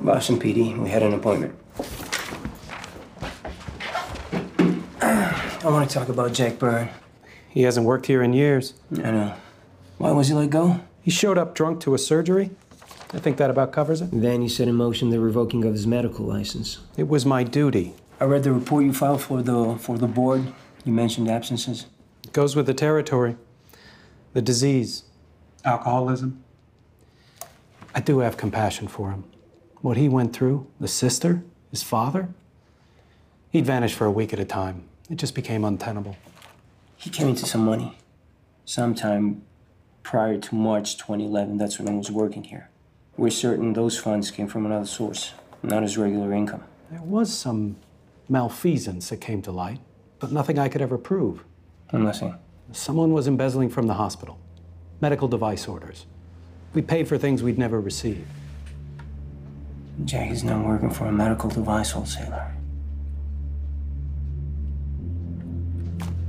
Boston PD. We had an appointment. I want to talk about Jack Byrne. He hasn't worked here in years. I know. Why was he let go? He showed up drunk to a surgery. I think that about covers it. Then he set in motion the revoking of his medical license. It was my duty. I read the report you filed for the board. You mentioned absences. It goes with the territory. The disease. Alcoholism. I do have compassion for him. What he went through, the sister, his father, he'd vanish for a week at a time. It just became untenable. He came into some money sometime prior to March 2011. That's when I was working here. We're certain those funds came from another source, not his regular income. There was some malfeasance that came to light, but nothing I could ever prove. I'm listening. Someone was embezzling from the hospital. Medical device orders. We paid for things we'd never received. Jack is now working for a medical device wholesaler.